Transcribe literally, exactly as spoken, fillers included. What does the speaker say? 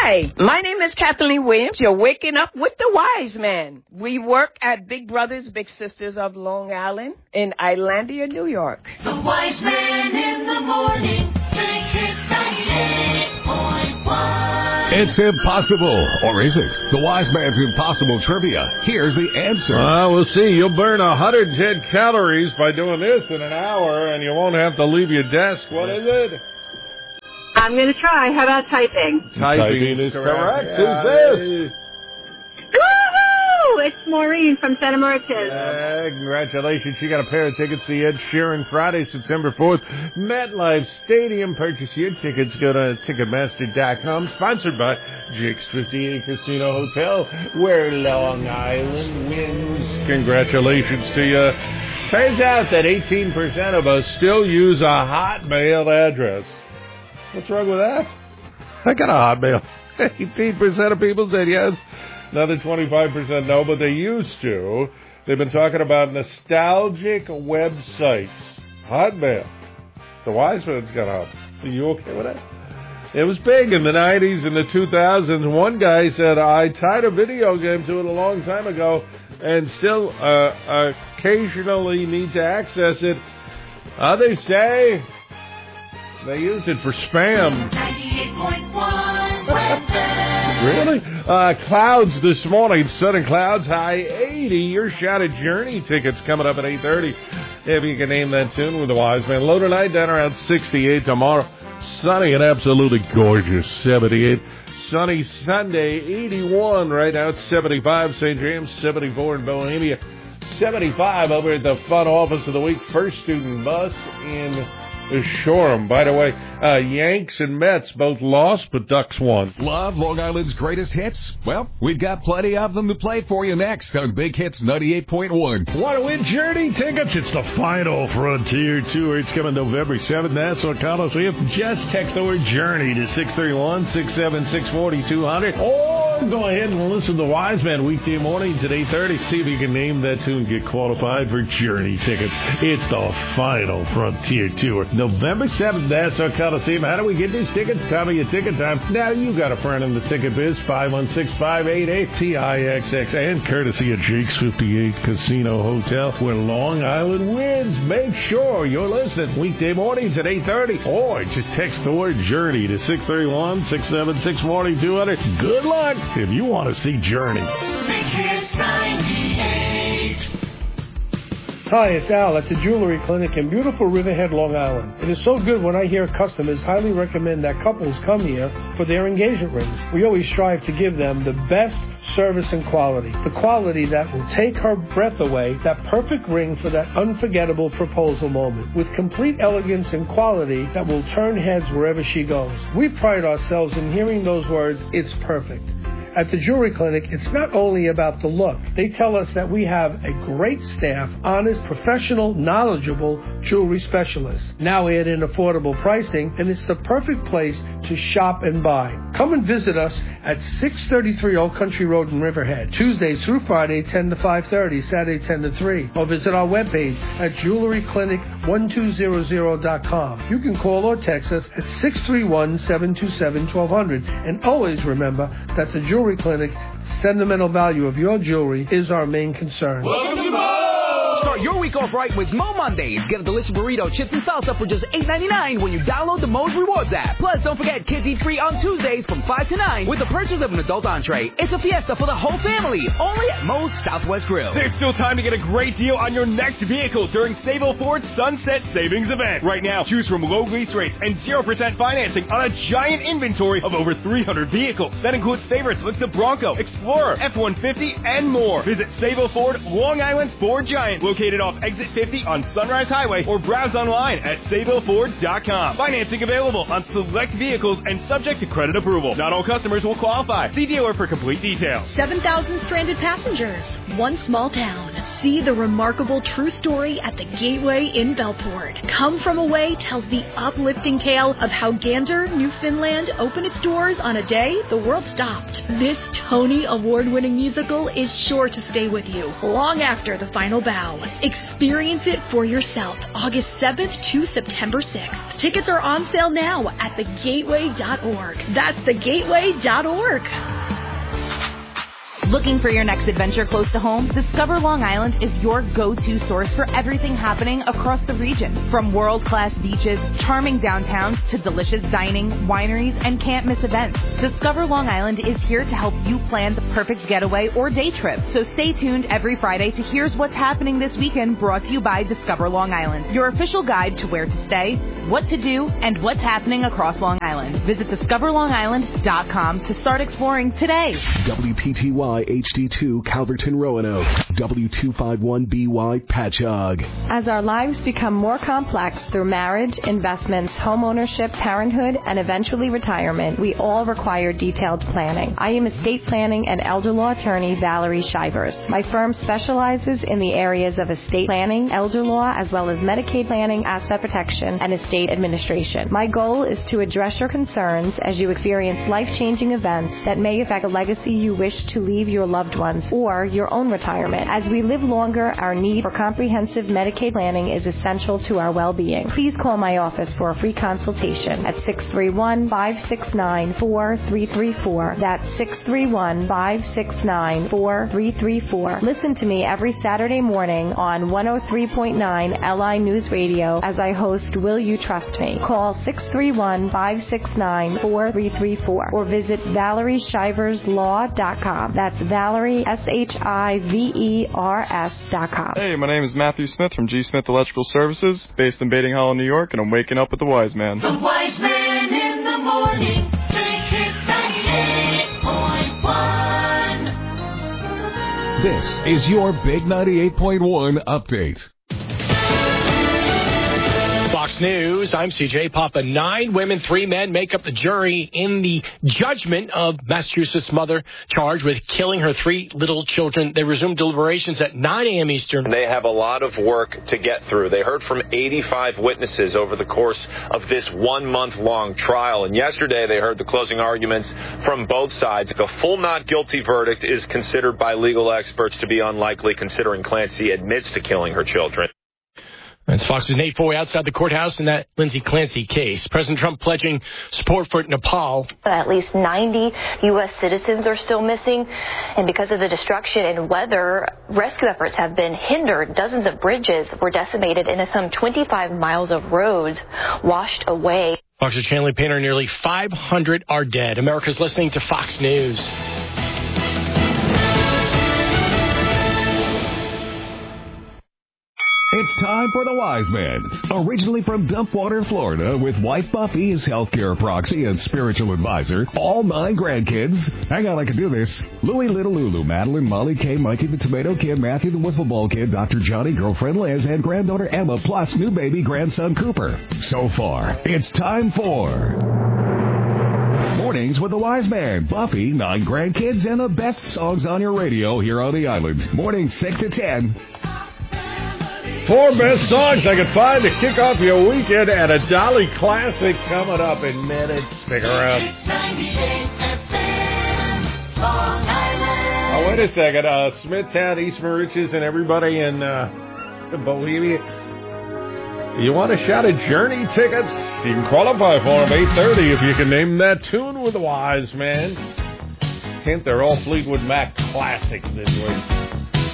Hi, my name is Kathleen Williams. You're waking up with the Wise Man. We work at Big Brothers Big Sisters of Long Island in Islandia, New York. The Wise Man in the morning. Big Hits ninety-eight point one. It's impossible, or is it? The Wise Man's Impossible Trivia. Here's the answer. Well, we'll see. You'll burn one hundred ten calories by doing this in an hour, and you won't have to leave your desk. What is it? I'm going to try. How about typing? Typing, Typing is correct. correct. Yeah. Who's this? Woohoo! It's Maureen from Santa Mauritius. Uh, congratulations. You got a pair of tickets to Ed Sheeran Friday, September fourth. MetLife Stadium. Purchase your tickets. Go to Ticketmaster dot com. Sponsored by Jake's fifty-eight Casino Hotel, where Long Island wins. Congratulations to you. Turns out that eighteen percent of us still use a Hotmail address. What's wrong with that? I got a Hotmail. eighteen percent of people said yes. Another twenty-five percent no, but they used to. They've been talking about nostalgic websites. Hotmail. The Wise Man's got out. Are you okay with that? It was big in the nineties and the two thousands. One guy said, I tied a video game to it a long time ago and still uh, occasionally need to access it. Others say they used it for spam. ninety-eight point one. Really? Uh, clouds this morning. Sun and clouds. High eighty. Your shot at Journey tickets coming up at eight thirty. If you can name that tune with the Wise Man. Low tonight, down around sixty-eight tomorrow. Sunny and absolutely gorgeous. seventy-eight. Sunny Sunday. eighty-one. Right now it's seventy-five. Saint James. seventy-four in Bohemia. seventy-five over at the Fun Office of the Week. First student bus in Shoreham. By the way, uh, Yanks and Mets both lost, but Ducks won. Love Long Island's greatest hits? Well, we've got plenty of them to play for you next on Big Hits ninety-eight point one. Want to win Journey tickets? It's the final Frontier Tour. It's coming November seventh, Nassau Coliseum. Just text the word Journey to six three one, six seven six, four two zero zero. Or go ahead and listen to Wise Man weekday mornings at eight thirty. See if you can name that tune and get qualified for Journey tickets. It's the final Frontier Tour. November seventh, Nassau Coliseum. How do we get these tickets? Time of your ticket time. Now you got a friend in the ticket biz. five one six, five eight eight, T I X X. And courtesy of Jake's fifty-eight Casino Hotel, where Long Island wins. Make sure you're listening weekday mornings at eight thirty. Or just text the word Journey to six three one, six seven six, four two zero zero. Good luck if you want to see Journey. Big Hits ninety-eight. Hi, it's Al at the Jewelry Clinic in beautiful Riverhead, Long Island. It is so good when I hear customers highly recommend that couples come here for their engagement rings. We always strive to give them the best service and quality. The quality that will take her breath away, that perfect ring for that unforgettable proposal moment. With complete elegance and quality that will turn heads wherever she goes. We pride ourselves in hearing those words, it's perfect. At the Jewelry Clinic, it's not only about the look. They tell us that we have a great staff, honest, professional, knowledgeable jewelry specialists. Now add in affordable pricing, and it's the perfect place to shop and buy. Come and visit us at six thirty-three Old Country Road in Riverhead, Tuesday through Friday, ten to five thirty, Saturday, ten to three. Or visit our webpage at jewelry clinic one two zero zero dot com. You can call or text us at six three one, seven two seven, one two zero zero. And always remember that the Jewelry Clinic, sentimental value of your jewelry is our main concern. Welcome to Mo! Start your week off right with Mo Mondays. Get a delicious burrito, chips, and salsa for just eight ninety-nine when you download the Mo's Rewards app. Plus, don't forget Kids Eat Free on Tuesdays from five to nine with the purchase of an adult entree. It's a fiesta for the whole family, only at Mo's Southwest Grill. There's still time to get a great deal on your next vehicle during Sable Ford's Sunset Savings Event. Right now, choose from low lease rates and zero percent financing on a giant inventory of over three hundred vehicles. That includes favorites like the Bronco, Explorer, F one fifty, and more. Visit Sable Ford, Long Island's Ford Giant, located off Exit fifty on Sunrise Highway, or browse online at sable ford dot com. Financing available on select vehicles and subject to credit approval. Not all customers will qualify. See dealer for complete details. seven thousand stranded passengers, one small town. See the remarkable true story at the Gateway in Bellport. Come From Away tells the uplifting tale of how Gander, Newfoundland opened its doors on a day the world stopped. This Tony Award-winning musical is sure to stay with you long after the final bow. Experience it for yourself August seventh to September sixth. Tickets are on sale now at the gateway dot org. That's the gateway dot org. Looking for your next adventure close to home? Discover Long Island is your go-to source for everything happening across the region. From world-class beaches, charming downtowns, to delicious dining, wineries, and can't-miss events. Discover Long Island is here to help you plan the perfect getaway or day trip. So stay tuned every Friday to Here's What's Happening This Weekend, brought to you by Discover Long Island, your official guide to where to stay, what to do, and what's happening across Long Island. Visit discover long island dot com to start exploring today. W P T Y H D two Calverton Roanoke, W two fifty-one B Y Patchogue. As our lives become more complex through marriage, investments, homeownership, parenthood, and eventually retirement, we all require detailed planning. I am estate planning and elder law attorney Valerie Shivers. My firm specializes in the areas of estate planning, elder law, as well as Medicaid planning, asset protection, and estate administration. My goal is to address your concerns as you experience life-changing events that may affect a legacy you wish to leave your loved ones or your own retirement. As we live longer, our need for comprehensive Medicaid planning is essential to our well-being. Please call my office for a free consultation at six three one, five six nine, four three three four. That's six three one, five six nine, four three three four. Listen to me every Saturday morning on one oh three point nine L I News Radio as I host Will You Trust Me? Call six three one, five six nine, four three three four or visit valerie shivers law dot com. That's Valerie, S H I V E R S dot com. Hey, my name is Matthew Smith from G. Smith Electrical Services, based in Bating Hollow, New York, and I'm waking up with the Wise Man. The Wise Man in the morning. Big Hits ninety-eight point one. This is your Big ninety-eight point one update. Fox News, I'm C J Papa. Nine women, three men make up the jury in the judgment of Massachusetts mother charged with killing her three little children. They resumed deliberations at nine a.m. Eastern. They have a lot of work to get through. They heard from eighty-five witnesses over the course of this one-month-long trial. And yesterday they heard the closing arguments from both sides. A full not guilty verdict is considered by legal experts to be unlikely, considering Clancy admits to killing her children. That's Fox's Nate Foy outside the courthouse in that Lindsay Clancy case. President Trump pledging support for Nepal. At least ninety U S citizens are still missing, and because of the destruction and weather, rescue efforts have been hindered. Dozens of bridges were decimated, and some twenty-five miles of roads washed away. Fox's Chandler Painter, nearly five hundred are dead. America's listening to Fox News. It's time for the Wise Man. Originally from Dumpwater, Florida, with wife Buffy as healthcare proxy and spiritual advisor, all nine grandkids. Hang on, I can do this. Louie, Little Lulu, Madeline, Molly K, Mikey the Tomato Kid, Matthew the Wiffle Ball Kid, Doctor Johnny, girlfriend Liz, and granddaughter Emma, plus new baby grandson Cooper. So far, it's time for Mornings with the Wise Man, Buffy, nine grandkids, and the best songs on your radio here on the island. Mornings six to ten. Four best songs I could find to kick off your weekend at a Dolly Classic coming up in minutes. Stick around. Oh, wait a second. Uh, Smithtown, East Mauritius, and everybody in uh, Bohemia. You want a shot at Journey tickets? You can qualify for them eight thirty if you can name that tune with the Wise Man. Hint, they're all Fleetwood Mac classics this week.